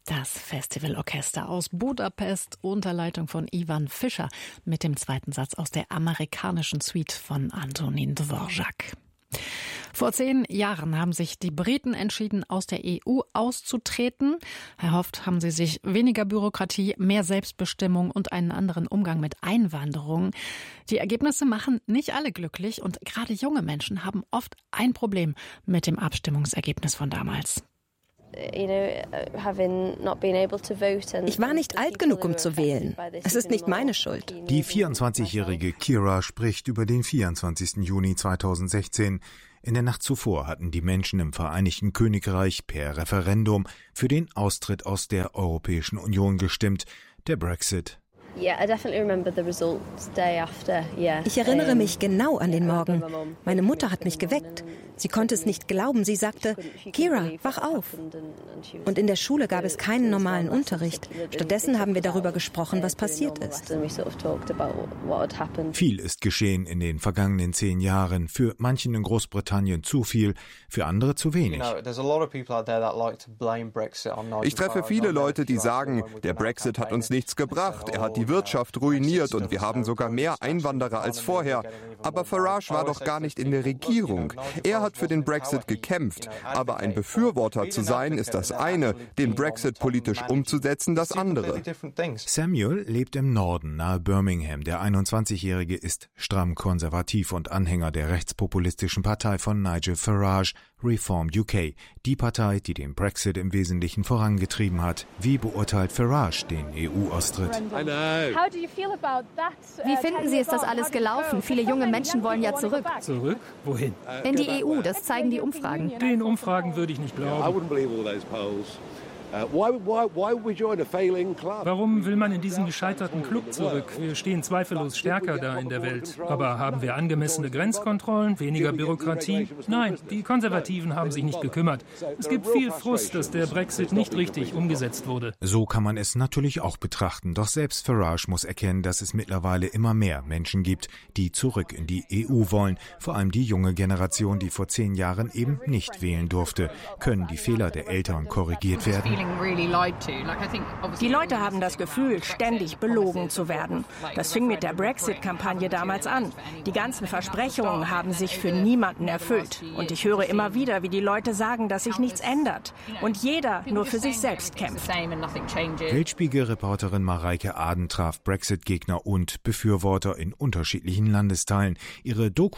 Das Festivalorchester aus Budapest unter Leitung von Ivan Fischer mit dem zweiten Satz aus der amerikanischen Suite von Antonin Dvorak. Vor 10 Jahren haben sich die Briten entschieden, aus der EU auszutreten. Erhofft haben sie sich weniger Bürokratie, mehr Selbstbestimmung und einen anderen Umgang mit Einwanderung. Die Ergebnisse machen nicht alle glücklich und gerade junge Menschen haben oft ein Problem mit dem Abstimmungsergebnis von damals. Ich war nicht alt genug, um zu wählen. Es ist nicht meine Schuld. Die 24-jährige Kira spricht über den 24. Juni 2016. In der Nacht zuvor hatten die Menschen im Vereinigten Königreich per Referendum für den Austritt aus der Europäischen Union gestimmt, der Brexit. Ich erinnere mich genau an den Morgen. Meine Mutter hat mich geweckt. Sie konnte es nicht glauben. Sie sagte, Kira, wach auf. Und in der Schule gab es keinen normalen Unterricht. Stattdessen haben wir darüber gesprochen, was passiert ist. Viel ist geschehen in den vergangenen 10 Jahren. Für manchen in Großbritannien zu viel, für andere zu wenig. Ich treffe viele Leute, die sagen, der Brexit hat uns nichts gebracht. Er hat die Wirtschaft ruiniert und wir haben sogar mehr Einwanderer als vorher. Aber Farage war doch gar nicht in der Regierung. Er hat für den Brexit gekämpft. Aber ein Befürworter zu sein, ist das eine, den Brexit politisch umzusetzen, das andere. Samuel lebt im Norden, nahe Birmingham. Der 21-Jährige ist stramm konservativ und Anhänger der rechtspopulistischen Partei von Nigel Farage, Reform UK, die Partei, die den Brexit im Wesentlichen vorangetrieben hat. Wie beurteilt Farage den EU-Austritt? Wie finden Sie, ist das alles gelaufen? Viele junge Menschen wollen ja zurück. Zurück? Wohin? In die EU, das zeigen die Umfragen. Den Umfragen würde ich nicht glauben. Warum will man in diesen gescheiterten Club zurück? Wir stehen zweifellos stärker da in der Welt. Aber haben wir angemessene Grenzkontrollen, weniger Bürokratie? Nein, die Konservativen haben sich nicht gekümmert. Es gibt viel Frust, dass der Brexit nicht richtig umgesetzt wurde. So kann man es natürlich auch betrachten. Doch selbst Farage muss erkennen, dass es mittlerweile immer mehr Menschen gibt, die zurück in die EU wollen. Vor allem die junge Generation, die vor 10 Jahren eben nicht wählen durfte. Können die Fehler der Älteren korrigiert werden? Die Leute haben das Gefühl, ständig belogen zu werden. Das fing mit der Brexit-Kampagne damals an. Die ganzen Versprechungen haben sich für niemanden erfüllt. Und ich höre immer wieder, wie die Leute sagen, dass sich nichts ändert. Und jeder nur für sich selbst kämpft. Weltspiegel-Reporterin Mareike Aden traf Brexit-Gegner und Befürworter in unterschiedlichen Landesteilen. Ihre Doku